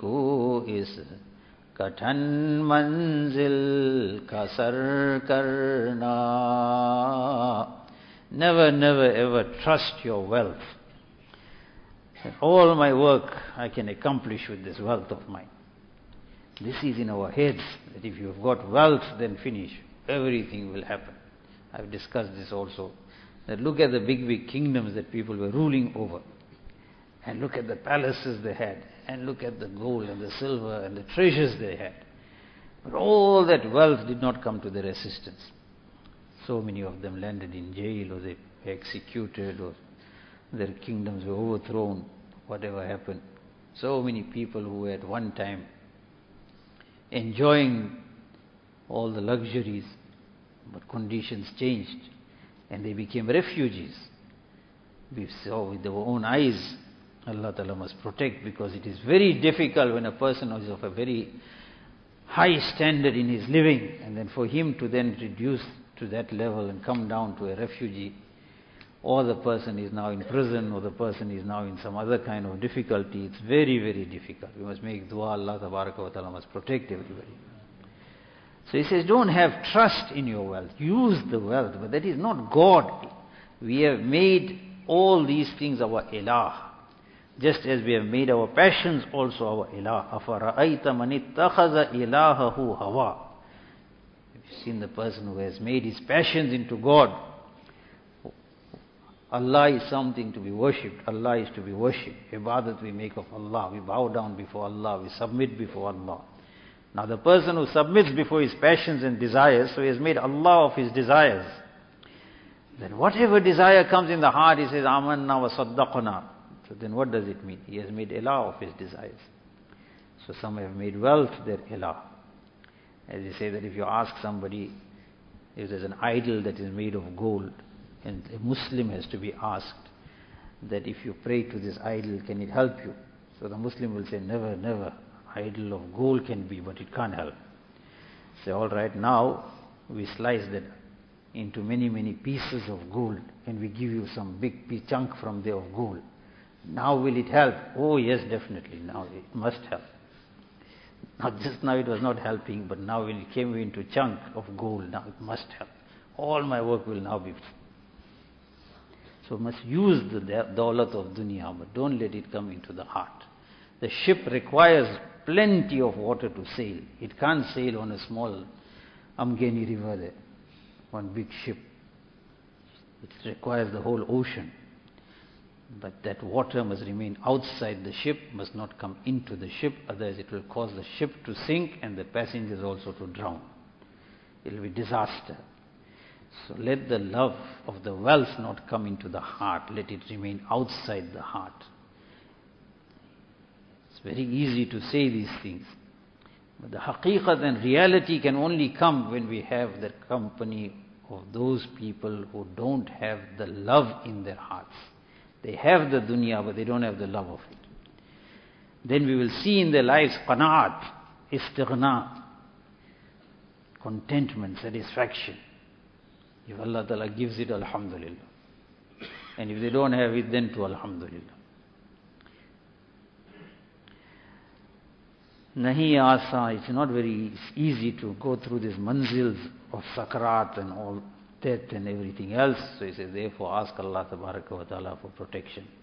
को इस कठिन मंजिल का सर करना. Never, never, ever trust your wealth. All my work I can accomplish with this wealth of mine. This is in our heads, that if you've got wealth, then finish. Everything will happen. I've discussed this also. That look at the big, big kingdoms that people were ruling over. And look at the palaces they had. And look at the gold and the silver and the treasures they had. But all that wealth did not come to their assistance. So many of them landed in jail, or they were executed, or their kingdoms were overthrown, whatever happened. So many people who were at one time enjoying all the luxuries, but conditions changed and they became refugees. We saw with our own eyes. Allah Ta'ala must protect, because it is very difficult when a person is of a very high standard in his living, and then for him to then reduce to that level and come down to a refugee, or the person is now in prison, or the person is now in some other kind of difficulty. It's very, very difficult. We must make dua. Allah Ta'ala must protect everybody. So he says, don't have trust in your wealth. Use the wealth, but that is not God. We have made all these things our ilah. Just as we have made our passions also our ilah. أَفَرَأَيْتَ مَنِ اتَّخَذَ إِلَهَهُ هَوَى. You've seen the person who has made his passions into God. Allah is something to be worshipped. Allah is to be worshipped. Ibadat we make of Allah. We bow down before Allah. We submit before Allah. Now the person who submits before his passions and desires, so he has made Allah of his desires. Then whatever desire comes in the heart, he says, Amanna wa saddaqna. So then what does it mean? He has made ilah of his desires. So some have made wealth their ilah. As they say that if you ask somebody, if there's an idol that is made of gold, and a Muslim has to be asked that if you pray to this idol, can it help you? So the Muslim will say, never, never. Idol of gold can be, but it can't help. Say, all right, now we slice that into many, many pieces of gold, and we give you some big chunk from there of gold. Now will it help? Oh yes, definitely. Now it must help. Now just now it was not helping, but now when it came into chunk of gold, now it must help. All my work will now be. So must use the dawlat of dunya, but don't let it come into the heart. The ship requires plenty of water to sail. It can't sail on a small Amgeni river there, one big ship. It requires the whole ocean. But that water must remain outside the ship, must not come into the ship, otherwise it will cause the ship to sink and the passengers also to drown. It will be disaster. So let the love of the wealth not come into the heart, let it remain outside the heart. It's very easy to say these things, but the haqiqat and reality can only come when we have the company of those people who don't have the love in their hearts. They have the dunya, but they don't have the love of it. Then we will see in their lives qanaat, istighna, contentment, satisfaction. If Allah Ta'ala gives it, alhamdulillah. And if they don't have it, then to alhamdulillah. Nahi asa, it's not very easy to go through these manzils of sakrat and all death and everything else. So he says, therefore ask Allah Tabaraka wa Ta'ala for protection.